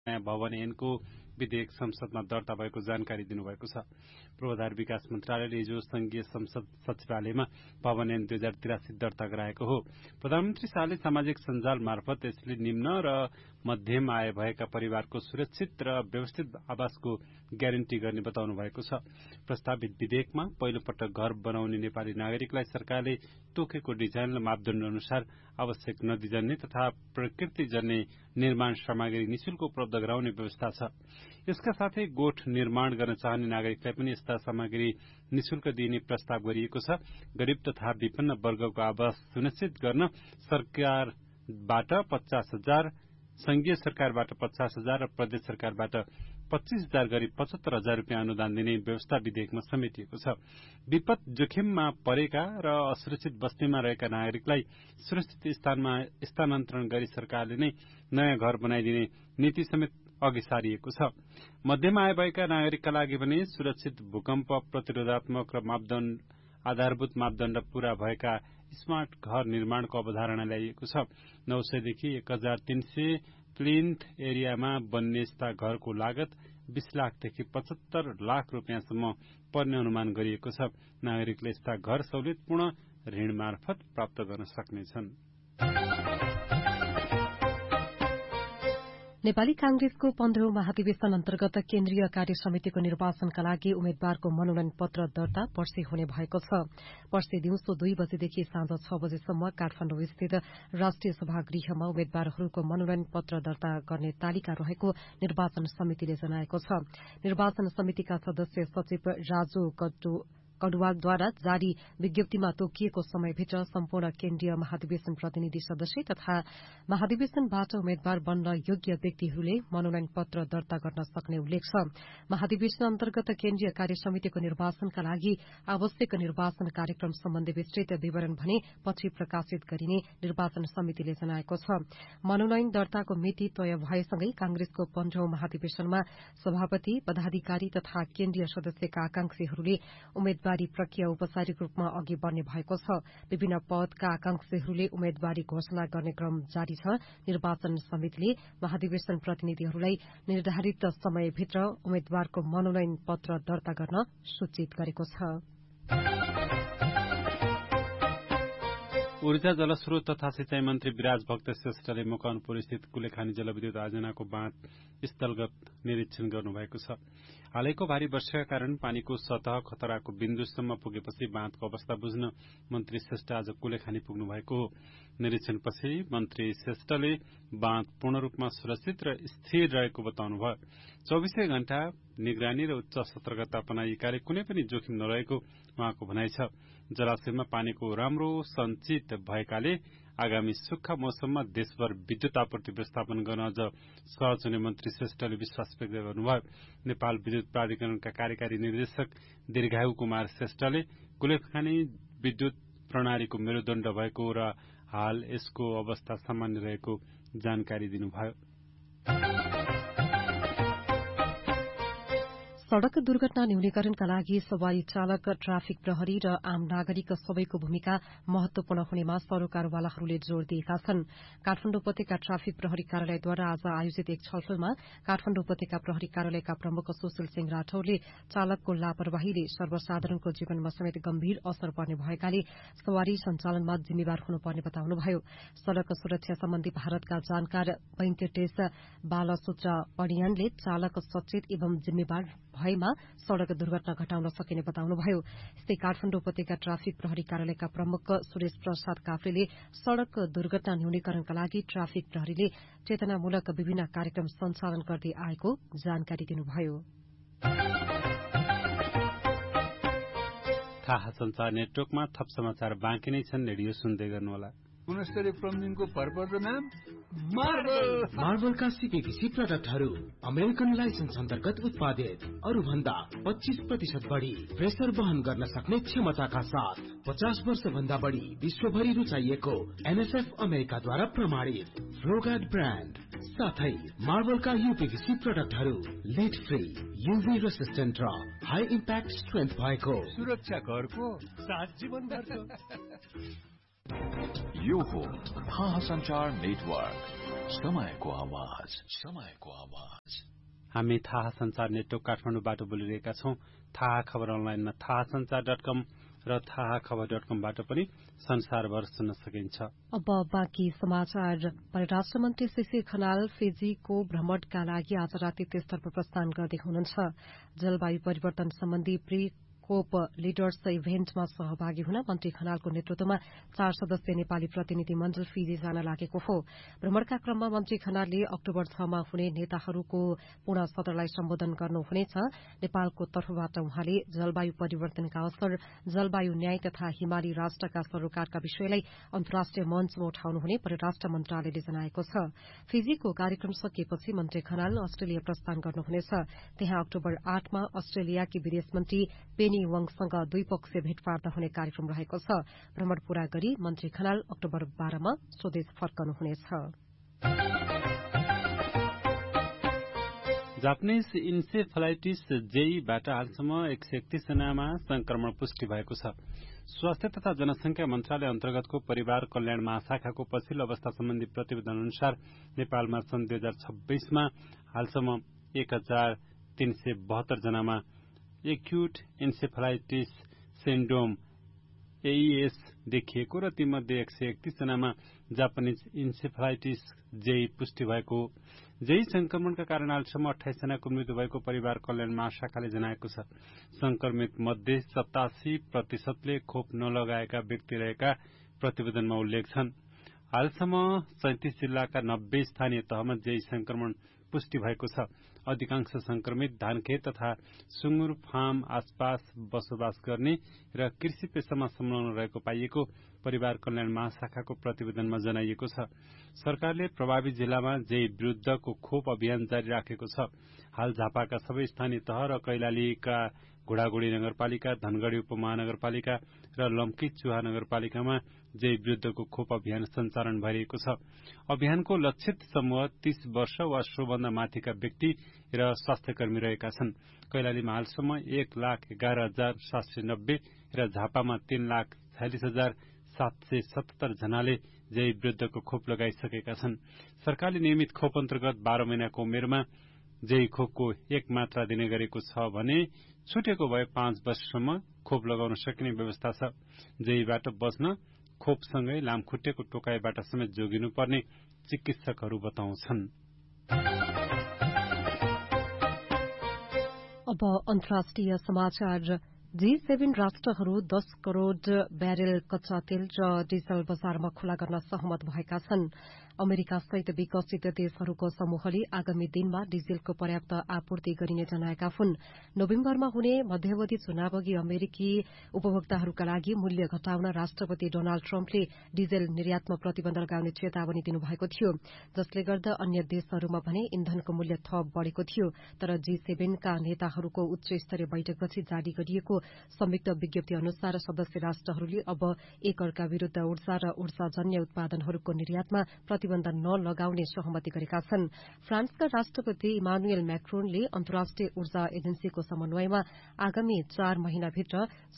नयाँ भवन ऐनको विधेयक संसदमा दर्ता भएको जानकारी दिनुभएको छ। पूर्वाधार विकास मन्त्रालयले हिजो संघीय संसद सचिवालयमा भवन ऐन 2083 दर्ता गराएको हो। प्रधानमन्त्री शाहले सामाजिक सञ्जाल मार्फत यसले निम्न र मध्यम आय भएका परिवारको सुरक्षित र व्यवस्थित आवासको ग्यारेन्टी गर्ने बताउनु भएको छ। प्रस्तावित विधेयकमा पहिलो पटक घर बनाउने नेपाली नागरिकलाई सरकारले तोकेको डिजाइन र मापदण्ड अनुसार आवश्यक नदीजन्य तथा प्रकृतिजन्य निर्माण सामग्री निशुल्क उपलब्ध गराउने व्यवस्था छ। यसका साथै गोठ निर्माण गर्न चाहने नागरिकलाई पनि यस्ता सामग्री निशुल्क दिइने प्रस्ताव गरिएको छ। गरीब तथा विपन्न वर्गको आवास सुनिश्चित गर्न सरकारबाट 50,000, संघीय सरकारबाट 50,000 र प्रदेश सरकारबाट 25,000 गरी 75,000 रुपियाँ अनुदान दिने व्यवस्था विधेयकमा समेटिएको छ। विपद जोखिममा परेका र असुरक्षित बस्तीमा रहेका नागरिकलाई सुरक्षित स्थानमा स्थानान्तरण गरी सरकारले नै नयाँ घर बनाइदिने नीति समेत अघि सारिएको छ। मध्यम आय भएका नागरिकका लागि भने सुरक्षित भूकम्प प्रतिरोधात्मक र आधारभूत मापदण्ड पूरा भएका स्मार्ट घर निर्माणको अवधारणा ल्याइएको छ। 900 देखि 1,300 प्लिन्थ एरियामा बन्ने यस्ता घरको लागत 20 लाखदेखि 75 लाख रुपियाँसम्म पर्ने अनुमान गरिएको छ। नागरिकले यस्ता घर सहुलियतपूर्ण ऋण मार्फत प्राप्त गर्न सक्नेछन्। नेपाली कांग्रेसको 15औं महाधिवेशन अन्तर्गत केन्द्रीय कार्य समितिको निर्वाचनका लागि उम्मेद्वारको मनोनयन पत्र दर्ता पर्सि हुने भएको छ। पर्सि दिउँसो 2 बजेदेखि साँझ 6 बजेसम्म काठमाडौँ स्थित राष्ट्रिय सभागृहमा उम्मेद्वारहरूको मनोनयन पत्र दर्ता गर्ने तालिका रहेको निर्वाचन समितिले जनाएको छ। निर्वाचन समितिका सदस्य सचिव राजु कडुवालद्वारा जारी विज्ञप्तिमा तोकिएको समयभित्र सम्पूर्ण केन्द्रीय महाधिवेशन प्रतिनिधि सदस्य तथा महाधिवेशनबाट उम्मेद्वार बन्न योग्य व्यक्तिहरूले मनोनयन पत्र दर्ता गर्न सक्ने उल्लेख छ। महाधिवेशन अन्तर्गत केन्द्रीय कार्य समितिको निर्वाचनका लागि आवश्यक निर्वाचन कार्यक्रम सम्बन्धी विस्तृत विवरण भने पछि प्रकाशित गरिने निर्वाचन समितिले जनाएको छ। मनोनयन दर्ताको मिति तय भएसँगै कांग्रेसको 15औं महाधिवेशनमा सभापति, पदाधिकारी तथा केन्द्रीय सदस्यका आकांक्षीहरूले उम्मेद्वारी प्रक्रिया औपचारिक रूपमा अघि बढ़ने भएको छ। विभिन्न पदका आकांक्षीहरूले उम्मेद्वारी घोषणा गर्ने क्रम जारी छ। निर्वाचन समितिले महाधिवेशन प्रतिनिधिहरूलाई निर्धारित समयभित्र उम्मेद्वारको मनोनयन पत्र दर्ता गर्न सूचित गरेको छ। ऊर्जा जलस्रोत तथा सिंचाई मन्त्री विराज भक्त श्रेष्ठले मकवानपुर स्थित कुलेखानी जलविद्युत आयोजनाको बाँध स्थलगत निरीक्षण गर्नुभएको छ। हालैको भारी वर्षाका कारण पानीको सतह खतराको बिन्दुसम्म पुगेपछि बाँधको अवस्था बुझ्न मन्त्री श्रेष्ठ आज कुलेखानी पुग्नु भएको हो। निरीक्षणपछि मन्त्री श्रेष्ठले बाँध पूर्ण रूपमा सुरक्षित र स्थिर रहेको बताउनुभयो। 24 घण्टा निगरानी र उच्च सतर्कता अपनाई कार्य कुनै पनि जोखिम नरहेको उहाँको भनाइ छ। जलाशयमा पानीको राम्रो सञ्चित भएकाले आगामी सुक्खा मौसममा देशभर विद्युत आपूर्ति व्यवस्थापन गर्न अझ सहज हुने मन्त्री श्रेष्ठले विश्वास व्यक्त गर्नुभयो। नेपाल विद्युत प्राधिकरणका कार्यकारी निर्देशक दीर्घायु कुमार श्रेष्ठले कुलेखानी विद्युत प्रणालीको मेरुदण्ड भएको र हाल यसको अवस्था सामान्य रहेको जानकारी दिनुभयो। सड़क दुर्घटना न्यूनीकरणका लागि सवारी चालक, ट्राफिक प्रहरी र आम नागरिक सबैको भूमिका महत्वपूर्ण हुनेमा सरोकारवालाहरूले जोड़ दिएका छन्। काठमाडौँ उपत्यका ट्राफिक प्रहरी कार्यालयद्वारा आज आयोजित एक छलफलमा काठमाडौँ उपत्यका प्रहरी कार्यालयका प्रमुख सुशील सिंह राठौरले चालकको लापरवाहीले सर्वसाधारणको जीवनमा समेत गम्भीर असर पर्ने भएकाले सवारी सञ्चालनमा जिम्मेवार हुनुपर्ने बताउनुभयो। सड़क सुरक्षा सम्बन्धी भारतका जानकार वेंकटेश बालसुब्रमणियनले चालक सचेत एवं जिम्मेवार भएमा सड़क दुर्घटना घटाउन सकिने बताउनुभयो। यस्तै काठमाडौँ उपत्यका ट्राफिक प्रहरी कार्यालयका प्रमुख सुरेश प्रसाद काफ्रेले सड़क दुर्घटना न्यूनीकरणका लागि ट्राफिक प्रहरीले चेतनामूलक विभिन्न कार्यक्रम सञ्चालन गर्दै आएको जानकारी दिनुभयो। थाहा संचार नेटवर्कमा थप समाचार बाँकी नै छन्। रेडियो सुन्दै गर्नुहोला। गुणस्तरीय प्लम्बिङको भरपर्दो नाम मार्बलका सीपीवीसी प्रोडक्टहरू अमेरिकन लाइसेन्स अन्तर्गत उत्पादित, अरू भन्दा 25% बढी प्रेसर वहन गर्न सक्ने क्षमताका साथ 50 वर्ष भन्दा बढी विश्वभरि रुचाइएको एनएसएफ अमेरिकाद्वारा प्रमाणित फ्लोगार्ड ब्रान्ड साथै मार्बलका यूपीवीसी प्रोडक्टहरू लिड फ्री, यूभी रेसिस्टेन्ट र हाई इम्प्याक्ट स्ट्रेन्थ भएको सुरक्षा घरको साथ जीवनभरको। यो हो थाहा संचार नेटवर्क समयको आवाज। हामी थाहा संचार नेटवर्क काठमाडौँबाट बोलिरहेका छौं। थाहा खबर अनलाइनमा थाहासंचार.com र थाहाखबर.com-बाट पनि संसारभर सुन्न सकिन्छ। अब बाँकी समाचार। परराष्ट्र मन्त्री शिशिर खनाल फिजीको भ्रमणका लागि आज राति त्यसतर्फ प्रस्थान गर्दै हुनुहुन्छ। जलवायु परिवर्तन सम्बन्धी प्री कोप लिडर्स इभेन्टमा सहभागी हुन मन्त्री खनालको नेतृत्वमा 4 सदस्यीय नेपाली प्रतिनिधि मण्डल फिजी जान लागेको हो। भ्रमणका क्रममा मन्त्री खनालले अक्टोबर 6 मा हुने नेताहरूको पूर्ण सत्रलाई सम्बोधन गर्नुहुनेछ। नेपालको तर्फबाट उहाँले जलवायु परिवर्तनका असर, जलवायु न्याय तथा हिमाली राष्ट्रका सरोकारका विषयलाई अन्तर्राष्ट्रिय मञ्चमा उठाउनुहुने परराष्ट्र मन्त्रालयले जनाएको छ। फिजीको कार्यक्रम सकिएपछि मन्त्री खनाल अस्ट्रेलिया प्रस्थान गर्नुहुनेछ। त्यहाँ अक्टोबर 8 मा अस्ट्रेलियाकी विदेश मन्त्री पेनी वाङसँग द्विपक्षीय भेटवार्ता हुने कार्यक्रम रहेको छ। भ्रमण पूरा गरी मन्त्री खनाल अक्टोबर 12 मा स्वदेश फर्कनुहुनेछ। जापानिज इन्सेफलाइटिस जेईबाट हालसम्म 131 जनामा संक्रमण पुष्टि भएको छ। स्वास्थ्य तथा जनसंख्या मन्त्रालय अन्तर्गतको परिवार कल्याण महाशाखाको पछिल्लो अवस्था सम्बन्धी प्रतिवेदन अनुसार नेपालमा सन् 2026 मा हालसम्म 1372 जनामा एक्युट इन्सेफलाइटिस सिन्ड्रोम एईएस देखिएको र तीमध्ये 131 जनामा जापानिज इन्सेफलाइटिस जेई पुष्टि भएको हो। जेई संक्रमणका कारण हालसम्म 28 जनाको मृत्यु भएको परिवार कल्याण महाशाखाले जनाएको छ। संक्रमित मध्ये 87% खोप नलगाएका व्यक्ति रहेका प्रतिवेदनमा उल्लेख छन्। हालसम्म 37 जिल्लाका 90 स्थानीय तहमा जेई संक्रमण पुष्टि भएको छ। अधिकांश संक्रमित धानखेत तथा सुँगुर फार्म आसपास बसोबास गर्ने र कृषि पेशामा संलग्न रहेको पाइएको परिवार कल्याण महाशाखाको प्रतिवेदनमा जनाइएको छ। सरकारले प्रभावित जिल्लामा जेई विरुद्धको खोप अभियान जारी राखेको छ। हाल झापाका सबै स्थानीय तह र कैलालीका घोडागोडी नगरपालिका, धनगढ़ी उपमहानगरपालिका र लम्की चुहा नगरपालिकामा जेई विरुद्धको खोप अभियान सञ्चालन भइरहेको छ। अभियानको लक्षित समूह 30 वर्ष वा सोभन्दा माथिका व्यक्ति र स्वास्थ्यकर्मी रहेका छन्। कैलालीमा हालसम्म 1,11,790 र झापामा 3,46,777 जनाले जेई विरुद्धको खोप लगाइसकेका छन्। सरकारले नियमित खोप अन्तर्गत 12 महिनाको उमेरमा जेई खोपको 1 मात्रा दिने गरेको छ भने छुटेको भए 5 वर्षसम्म खोप लगाउन सकिने व्यवस्था छ। जेईबाट बच्न खोपसँगै लामखुट्टेको टोकाइबाट समेत जोगिनुपर्ने चिकित्सकहरू बताउँछन्। अब अन्तर्राष्ट्रिय समाचार। G7 राष्ट्रहरू 10 करोड़ ब्यारेल कच्चा तेल र डिजल बजारमा खुला गर्न सहमत भएका छन्। अमेरिका सहित विकसित देशहरूको समूहले आगामी दिनमा डिजेलको पर्याप्त आपूर्ति गरिने जनाएका हुन्। नोभेम्बरमा हुने मध्यावधि चुनावअघि अमेरिकी उपभोक्ताहरूका लागि मूल्य घटाउन राष्ट्रपति डोनाल्ड ट्रम्पले डिजेल निर्यातमा प्रतिबन्ध लगाउने चेतावनी दिनुभएको थियो, जसले गर्दा अन्य देशहरूमा भने इन्धनको मूल्य थप बढ़ेको थियो। तर G7 का नेताहरूको उच्च स्तरीय बैठकपछि जारी गरिएको संयुक्त विज्ञप्ति अनुसार सदस्य राष्ट्रहरूले अब एकअर्का विरूद्ध ऊर्जा र ऊर्जाजन्य उत्पादनहरूको निर्यातमा प्रतिबन्ध नलगाउने सहमति गरेका छन्। फ्रान्सका राष्ट्रपति इमानुएल मैक्रोनले अन्तर्राष्ट्रिय ऊर्जा एजेन्सीको समन्वयमा आगामी 4 महिनाभित्र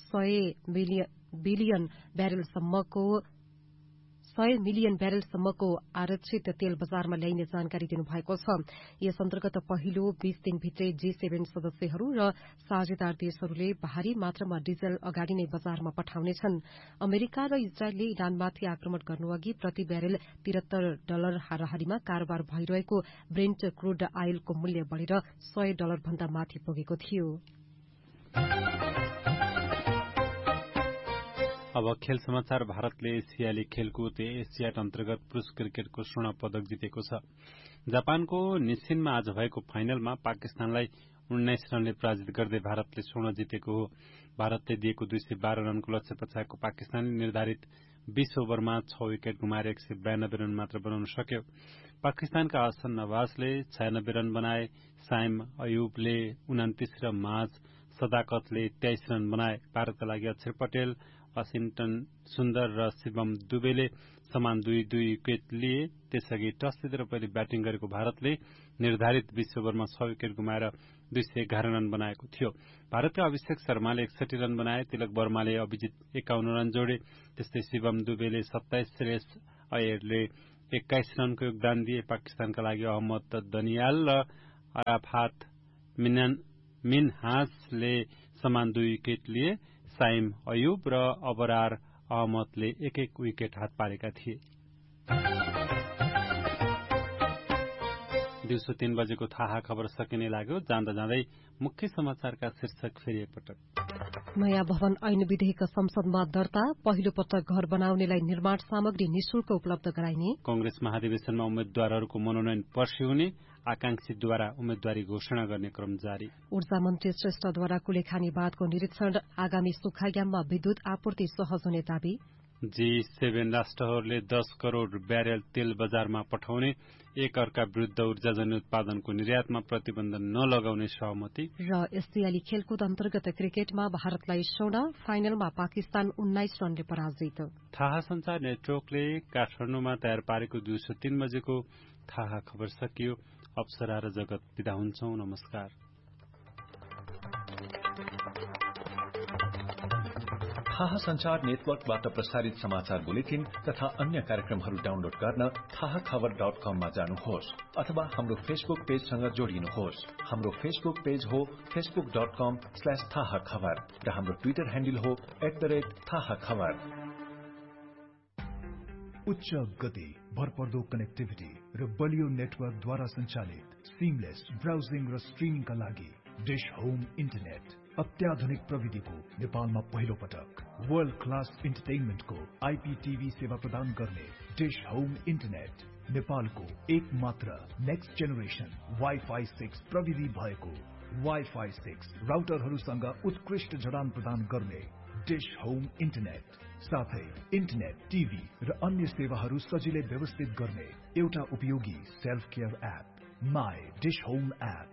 100 मिलियन ब्यारेलसम्मको आरक्षित तेल बजारमा ल्याइने जानकारी दिनुभएको छ। यस अन्तर्गत पहिलो 20 दिनभित्रै G7 सदस्यहरू र साझेदार देशहरूले भारी मात्रामा डिजल अगाडि नै बजारमा पठाउनेछन्। अमेरिका र इजरायलले इरानमाथि आक्रमण गर्नुअघि प्रति ब्यारेल $73 हाराहारीमा कारोबार भइरहेको ब्रेन्ट क्रूड आइलको मूल्य बढ़ेर $100 भन्दा माथि पुगेको थियो। अब खेल समाचार। भारतले एसियाली खेलकुद एसियाड अन्तर्गत पुरुष क्रिकेटको स्वर्ण पदक जितेको छ। जापानको निसिनमा आज भएको फाइनलमा पाकिस्तानलाई 19 रनले पराजित गर्दै भारतले स्वर्ण जितेको हो। भारतले दिएको 212 रनको लक्ष्य पछाएको पाकिस्तानले निर्धारित 20 ओभरमा 6 विकेट गुमाएर 192 रन मात्र बनाउन सक्यो। पाकिस्तानका हसन नवाजले 96 रन बनाए। साइम अयुबले 29 र माझ सदाकतले 23 रन बनाए। भारतका लागि अक्षर पटेल, वाशिंगटन सुन्दर र शिवम दुबेले समान 2-2 विकेट लिए। त्यसअघि टस जितेर पहिले ब्याटिङ गरेको भारतले निर्धारित 20 ओभरमा 6 विकेट गुमाएर 211 रन बनाएको थियो। भारतका अभिषेक शर्माले 61 रन बनाए। तिलक वर्माले अभिजित 51 रन जोडे। त्यस्तै शिवम दुबेले 27, श्रेयस अय्यरले 21 रनको योगदान दिए। पाकिस्तानका लागि अहमद दनियाल र अराफात मिनहासले समान 2 विकेट लिए। साइम अयुब र अबरार अहमदले 1-1 विकेट हात पारेका थिए। दिउँसो 3 बजेको थाहा खबर सकिने लाग्यो। जाँदा जाँदै मुख्य समाचारका शीर्षक फेरि एकपटक। नयाँ भवन ऐन विधेयक संसदमा दर्ता। पहिलो पटक घर बनाउनेलाई निर्माण सामग्री निशुल्क उपलब्ध गराइने। कांग्रेस महाधिवेशनमा उम्मेद्वारहरूको मनोनयन पर्सि हुने। आकांक्षीद्वारा उम्मेद्वारी घोषणा गर्ने क्रम जारी। ऊर्जा मन्त्री श्रेष्ठद्वारा कुलेखानी बाँधको निरीक्षण। आगामी सुक्खायाममा विद्युत आपूर्ति सहज हुने दावी। G7 राष्ट्रहरूले 10 करोड़ ब्यारेल तेल बजारमा पठाउने। एक अर्का विरुद्ध ऊर्जाजन्य उत्पादनको निर्यातमा प्रतिबन्ध नलगाउने सहमति। र एसियाली खेलकुद अन्तर्गत क्रिकेटमा भारतलाई स्वर्ण। फाइनलमा पाकिस्तान 19 रनले पराजित। थाहा संचार नेटवर्कले काठमाडौँमा तयार पारेको दिउँसो 3 बजेको थाहा खबर सकियो। अप्सरा र जगत बिदा हुन्छौं। नमस्कार। थाहा संचार नेटवर्कबाट प्रसारित समाचार बुलेटिन तथा अन्य कार्यक्रमहरू डाउनलोड गर्न थाहाखबर.com मा जानुहोस् अथवा हाम्रो फेसबुक पेजसँग जोडिनुहोस्। हाम्रो फेसबुक पेज हो facebook.com/थाहाखबर र हाम्रो ट्विटर ह्यान्डल हो @थाहाखबर। उच्च गति, भरपर्दो कनेक्टिभिटी र बलियो नेटवर्कद्वारा सञ्चालित सिमलेस ब्राउजिङ र स्ट्रिमिङका लागि डिश होम इन्टरनेट। अत्याधुनिक प्रविधिको नेपालमा पहिलो पटक वर्ल्ड क्लास इन्टरटेनमेन्टको IPTV सेवा प्रदान गर्ने डिश होम इन्टरनेट नेपालको एक मात्र नेक्स्ट जेनेरेसन वाइफाई 6 प्रविधि भएको वाइफाई 6 राउटरहरूसँग उत्कृष्ट जडान प्रदान गर्ने डिश होम इन्टरनेट। साथै इन्टरनेट, टिभी र अन्य सेवाहरू सजिलै व्यवस्थित गर्ने एउटा उपयोगी self care app my dish home app.